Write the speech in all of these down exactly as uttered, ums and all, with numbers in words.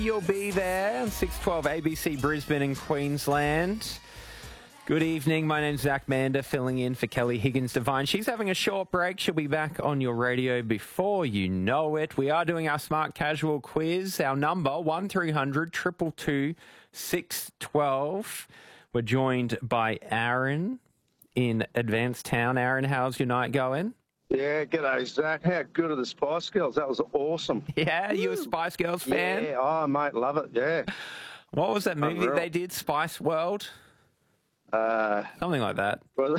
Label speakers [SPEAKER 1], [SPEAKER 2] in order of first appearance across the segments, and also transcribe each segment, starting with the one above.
[SPEAKER 1] You'll be there on six twelve A B C Brisbane and Queensland. Good evening. My name's Zach Mander, filling in for Kelly Higgins-Devine. She's having a short break. She'll be back on your radio before you know it. We are doing our Smart Casual quiz. Our number, one three hundred two two two six one two. We're joined by Aaron in Advanced Town. Aaron, how's your night going?
[SPEAKER 2] Yeah, g'day, Zach. How good are the Spice Girls? That was awesome.
[SPEAKER 1] Yeah, you a Spice Girls fan?
[SPEAKER 2] Yeah, oh, mate, love it, yeah.
[SPEAKER 1] What was that movie
[SPEAKER 2] Unreal.
[SPEAKER 1] they did, Spice World?
[SPEAKER 2] Uh,
[SPEAKER 1] Something like that.
[SPEAKER 2] well,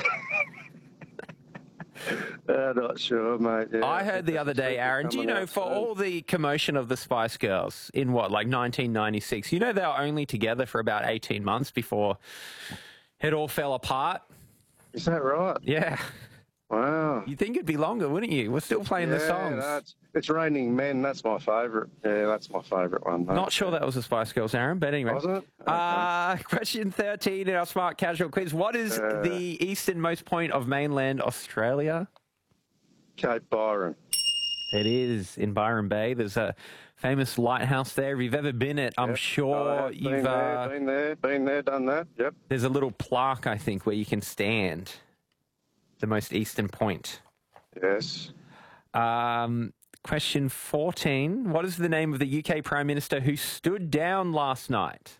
[SPEAKER 2] uh, not sure, mate. Yeah,
[SPEAKER 1] I heard the other day, Aaron, do you know, for all the commotion of the Spice Girls in what, like nineteen ninety-six, you know they were only together for about eighteen months before it all fell apart?
[SPEAKER 2] Is that right?
[SPEAKER 1] Yeah.
[SPEAKER 2] Wow.
[SPEAKER 1] You'd think it'd be longer, wouldn't you? We're still playing
[SPEAKER 2] yeah,
[SPEAKER 1] the songs.
[SPEAKER 2] no, it's, it's Raining Men. That's my favourite. Yeah, that's my favourite one. Mate.
[SPEAKER 1] Not sure that was the Spice Girls, Aaron, but anyway.
[SPEAKER 2] Was it? Okay.
[SPEAKER 1] Uh, question thirteen in our Smart Casual quiz. What is
[SPEAKER 2] Uh,
[SPEAKER 1] the easternmost point of mainland Australia?
[SPEAKER 2] Cape Byron.
[SPEAKER 1] It is in Byron Bay. There's a famous lighthouse there. If you've ever been it, I'm
[SPEAKER 2] Yep.
[SPEAKER 1] sure
[SPEAKER 2] I have
[SPEAKER 1] you've...
[SPEAKER 2] been there,
[SPEAKER 1] uh,
[SPEAKER 2] been there, been there, done that. Yep.
[SPEAKER 1] There's a little plaque, I think, where you can stand. The most eastern point.
[SPEAKER 2] Yes.
[SPEAKER 1] Um, question fourteen. What is the name of the U K Prime Minister who stood down last night?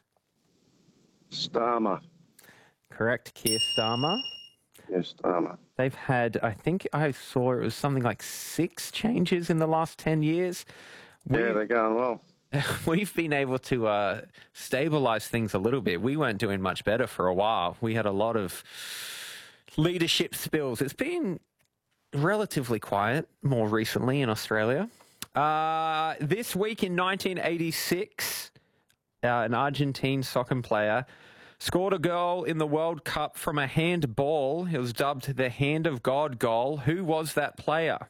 [SPEAKER 2] Starmer.
[SPEAKER 1] Correct, Keir Starmer.
[SPEAKER 2] Yes, Starmer.
[SPEAKER 1] They've had, I think I saw it was something like six changes in the last ten years. We,
[SPEAKER 2] Yeah, they're going well.
[SPEAKER 1] We've been able to uh, stabilise things a little bit. We weren't doing much better for a while. We had a lot of leadership spills. It's been relatively quiet more recently in Australia. Uh, this week in nineteen eighty-six, uh, an Argentine soccer player scored a goal in the World Cup from a handball. It was dubbed the Hand of God goal. Who was that player?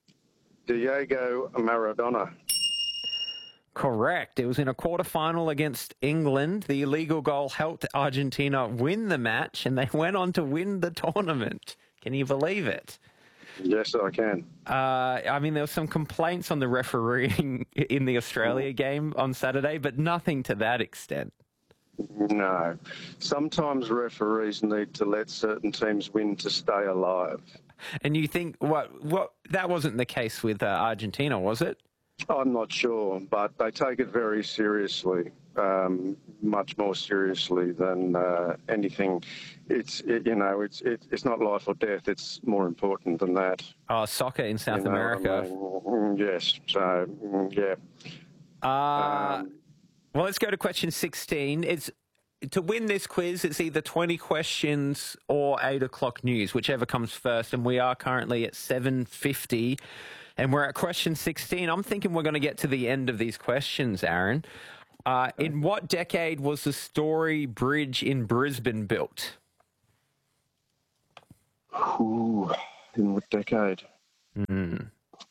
[SPEAKER 2] Diego Maradona.
[SPEAKER 1] Correct. It was in a quarter-final against England. The illegal goal helped Argentina win the match, and they went on to win the tournament. Can you believe it?
[SPEAKER 2] Yes, I can.
[SPEAKER 1] Uh, I mean, there were some complaints on the refereeing in the Australia game on Saturday, but nothing to that extent.
[SPEAKER 2] No. Sometimes referees need to let certain teams win to stay alive.
[SPEAKER 1] And you think, what, what, that wasn't the case with uh, Argentina, was it?
[SPEAKER 2] I'm not sure, but they take it very seriously, um, much more seriously than uh, anything. It's it, you know, it's it, it's not life or death. It's more important than that.
[SPEAKER 1] Oh, soccer in South
[SPEAKER 2] You know
[SPEAKER 1] America.
[SPEAKER 2] what I mean? Yes. So mm, yeah.
[SPEAKER 1] Uh,
[SPEAKER 2] Um,
[SPEAKER 1] well, let's go to question sixteen. It's to win this quiz, it's either twenty questions or eight o'clock news, whichever comes first. And we are currently at seven fifty. And we're at question sixteen. I'm thinking we're going to get to the end of these questions, Aaron. Uh, in what decade was the Story Bridge in Brisbane built?
[SPEAKER 2] Ooh, in what decade?
[SPEAKER 1] Mm.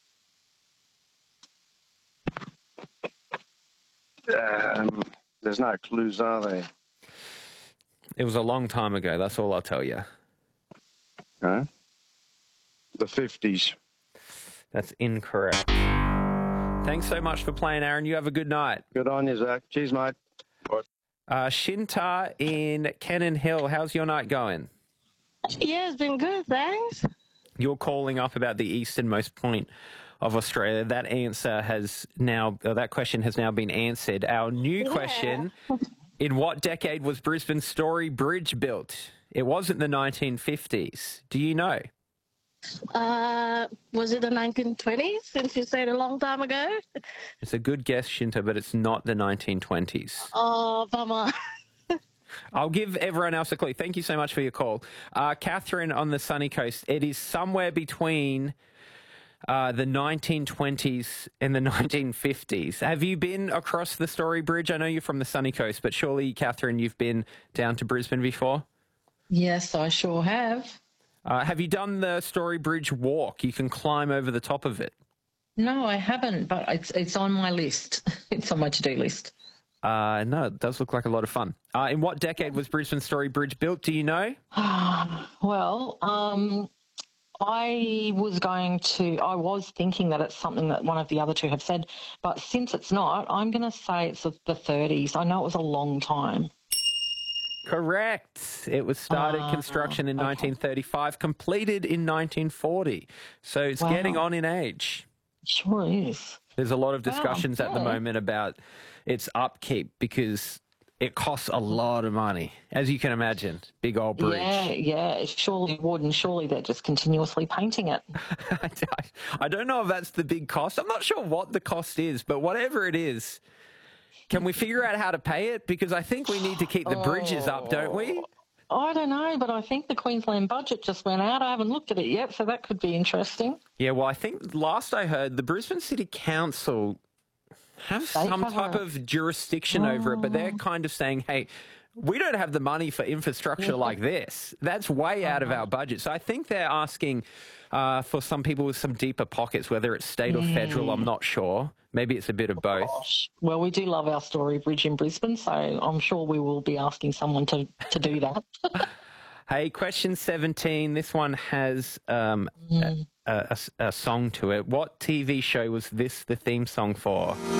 [SPEAKER 2] Um, there's no clues, are there?
[SPEAKER 1] It was a long time ago. That's all I'll tell you.
[SPEAKER 2] Okay. The fifties.
[SPEAKER 1] That's incorrect. Thanks so much for playing, Aaron. You have a good night.
[SPEAKER 2] Good on you, Zach. Cheers, mate. Bye.
[SPEAKER 1] Uh, Shinta in Cannon Hill, how's your night going?
[SPEAKER 3] Yeah, it's been good, thanks.
[SPEAKER 1] You're calling up about the easternmost point of Australia. That answer has now, uh, that question has now been answered. Our new
[SPEAKER 3] Yeah.
[SPEAKER 1] question, in what decade was Brisbane Story Bridge built? It wasn't the nineteen fifties. Do you know?
[SPEAKER 3] Uh, was it the nineteen twenties, since you said a long time ago?
[SPEAKER 1] It's a good guess, Shinta, but it's not the nineteen twenties.
[SPEAKER 3] Oh, bummer.
[SPEAKER 1] I'll give everyone else a clue. Thank you so much for your call. Uh, Catherine on the sunny coast, it is somewhere between uh, the nineteen twenties and the nineteen fifties. Have you been across the Story Bridge? I know you're from the sunny coast, but surely, Catherine, you've been down to Brisbane before?
[SPEAKER 4] Yes, I sure have.
[SPEAKER 1] Uh, have you done the Story Bridge walk? You can climb over the top of it.
[SPEAKER 4] No, I haven't, but it's it's on my list. It's on my to-do list.
[SPEAKER 1] Uh, no, it does look like a lot of fun. Uh, in what decade was Brisbane Story Bridge built? Do you know?
[SPEAKER 4] Well, um, I was going to, I was thinking that it's something that one of the other two have said, but since it's not, I'm going to say it's the thirties. I know it was a long time.
[SPEAKER 1] Correct. It was started
[SPEAKER 4] Ah,
[SPEAKER 1] construction in
[SPEAKER 4] okay.
[SPEAKER 1] nineteen thirty-five, completed in nineteen forty. So it's
[SPEAKER 4] Wow.
[SPEAKER 1] getting on in age.
[SPEAKER 4] Sure is.
[SPEAKER 1] There's a lot of
[SPEAKER 4] Wow,
[SPEAKER 1] discussions at the
[SPEAKER 4] yeah.
[SPEAKER 1] moment about its upkeep because it costs a lot of money, as you can imagine. Big old bridge.
[SPEAKER 4] Yeah, yeah, it surely would, and surely they're just continuously painting it.
[SPEAKER 1] I don't know if that's the big cost. I'm not sure what the cost is, but whatever it is, can we figure out how to pay it? Because I think we need to keep the bridges up, don't we?
[SPEAKER 4] I don't know, but I think the Queensland budget just went out. I haven't looked at it yet, so that could be interesting.
[SPEAKER 1] Yeah, well, I think last I heard, the Brisbane City Council have
[SPEAKER 4] They
[SPEAKER 1] some
[SPEAKER 4] cover
[SPEAKER 1] type
[SPEAKER 4] it.
[SPEAKER 1] of jurisdiction over it, but they're kind of saying, hey, we don't have the money for infrastructure like this. That's way out of our budget. So I think they're asking uh, for some people with some deeper pockets, whether it's state or federal, I'm not sure. Maybe it's a bit of both.
[SPEAKER 4] Gosh. Well, we do love our Story Bridge in Brisbane, so I'm sure we will be asking someone to, to do that.
[SPEAKER 1] Hey, question seventeen. This one has um, a, a, a song to it. What T V show was this the theme song for?